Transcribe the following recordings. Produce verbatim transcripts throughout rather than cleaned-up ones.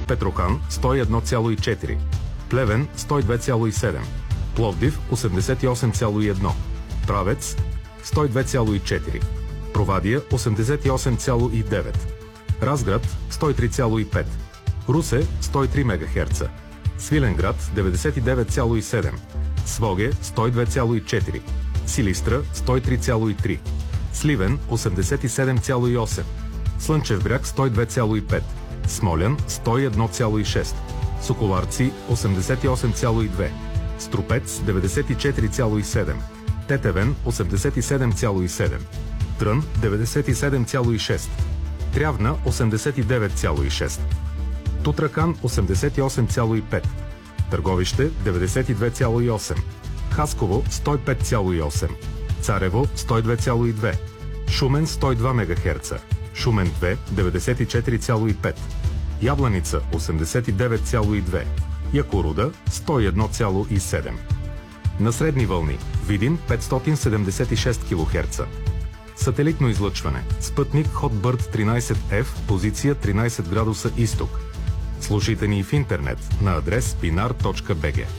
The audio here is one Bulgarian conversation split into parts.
Петрохан сто и едно цяло и четири, Плевен сто и две цяло и седем, Пловдив осемдесет и осем цяло и едно, Правец сто и две цяло и четири, Провадия осемдесет и осем цяло и девет, Разград сто и три цяло и пет, Русе сто и три мегахерца, Свиленград деветдесет и девет цяло и седем, Своге сто и две цяло и четири, Силистра сто и три цяло и три, Сливен осемдесет и седем цяло и осем, Слънчев бряг сто и две цяло и пет, Смолян сто и едно цяло и шест, Соколарци осемдесет и осем цяло и две, Струпец деветдесет и четири цяло и седем, Тетевен осемдесет и седем цяло и седем, Трън деветдесет и седем цяло и шест, Трявна осемдесет и девет цяло и шест, Тутракан осемдесет и осем цяло и пет, Търговище деветдесет и две цяло и осем, Хасково сто и пет цяло и осем, Царево сто и две цяло и две, Шумен сто и два мегахерца, Шумен две деветдесет и четири цяло и пет, Ябланица осемдесет и девет цяло и две, Якоруда сто и едно цяло и седем. На средни вълни Видин петстотин седемдесет и шест килохерца. Сателитно излъчване. Спътник Хотбърд тринайсет еф, позиция тринайсет градуса изток. Слушайте ни в интернет на адрес биnar точка би джи.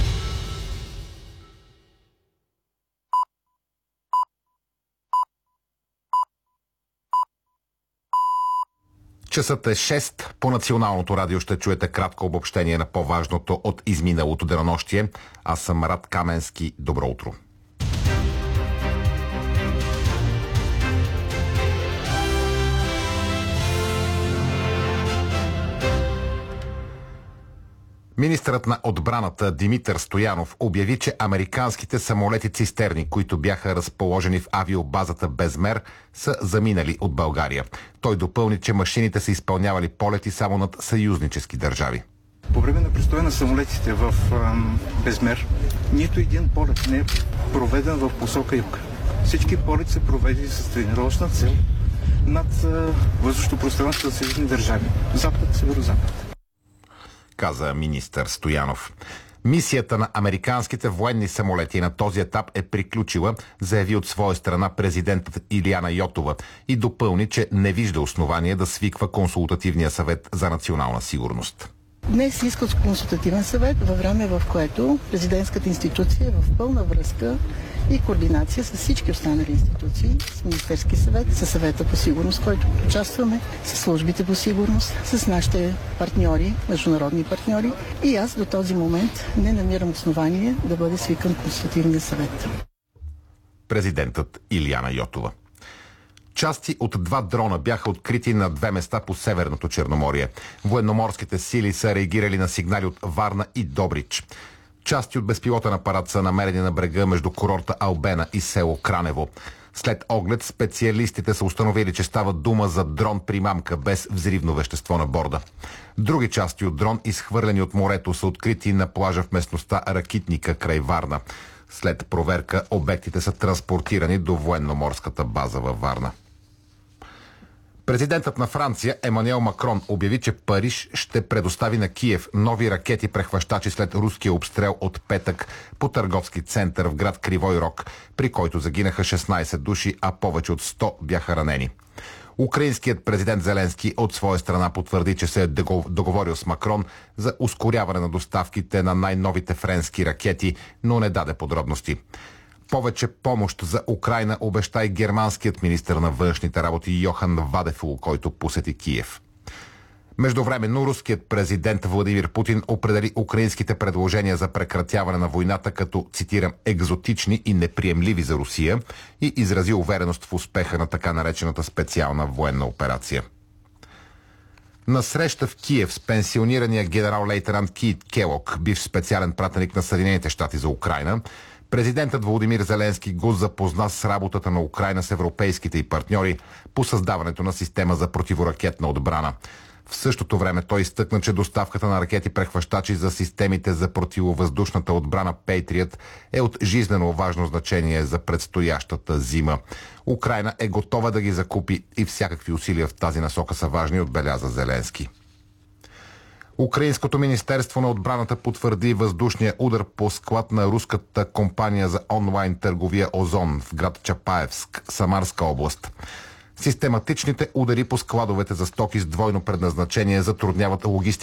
Часът е шест. По Националното радио ще чуете кратко обобщение на по-важното от изминалото денонощие. Аз съм Рад Каменски. Добро утро. Министърът на отбраната Димитър Стоянов обяви, че американските самолети-цистерни, които бяха разположени в авиобазата Безмер, са заминали от България. Той допълни, че машините са изпълнявали полети само над съюзнически държави. По време на престоя на самолетите в ам, Безмер, нито един полет не е проведен в посока юг. Всички полети са проведени с тренировъчна цел над въздушното пространство на съюзни държави. Запад, северо-запад. Каза министър Стоянов. Мисията на американските военни самолети на този етап е приключила, заяви от своя страна президентът Илияна Йотова и допълни, че не вижда основание да свиква консултативния съвет за национална сигурност. Днес искат консултативен съвет във време, в което президентската институция е в пълна връзка и координация с всички останали институции, с Министерски съвет, с съвета по сигурност, който участваме, с службите по сигурност, с нашите партньори, международни партньори. И аз до този момент не намирам основание да бъде свикан консултативния съвет. Президентът Илияна Йотова. Части от два дрона бяха открити на две места по Северното Черноморие. Военноморските сили са реагирали на сигнали от Варна и Добрич. Части от безпилотен апарат са намерени на брега между курорта Албена и село Кранево. След оглед специалистите са установили, че става дума за дрон-примамка без взривно вещество на борда. Други части от дрон, изхвърлени от морето, са открити на плажа в местността Ракитника край Варна. След проверка обектите са транспортирани до военноморската база във Варна. Президентът на Франция Емануел Макрон обяви, че Париж ще предостави на Киев нови ракети-прехващачи след руския обстрел от петък по търговски център в град Кривой Рог, при който загинаха шестнайсет души, а повече от сто бяха ранени. Украинският президент Зеленски от своя страна потвърди, че се е договорил с Макрон за ускоряване на доставките на най-новите френски ракети, но не даде подробности. Повече помощ за Украйна обеща и германският министър на външните работи Йохан Вадефул, който посети Киев. Междувременно руският президент Владимир Путин определи украинските предложения за прекратяване на войната като, цитирам, екзотични и неприемливи за Русия и изрази увереност в успеха на така наречената специална военна операция. На среща в Киев с пенсионирания генерал-лейтенант Кит Келок, бивш специален пратеник на Съединените щати за Украйна, президентът Володимир Зеленски го запозна с работата на Украйна с европейските и партньори по създаването на система за противоракетна отбрана. В същото време той изтъкна, че доставката на ракети-прехващачи за системите за противовъздушната отбрана Patriot е от жизнено важно значение за предстоящата зима. Украйна е готова да ги закупи и всякакви усилия в тази насока са важни, отбеляза Зеленски. Украинското министерство на отбраната потвърди въздушния удар по склад на руската компания за онлайн търговия Озон в град Чапаевск, Самарска област. Систематичните удари по складовете за стоки с двойно предназначение затрудняват логистиката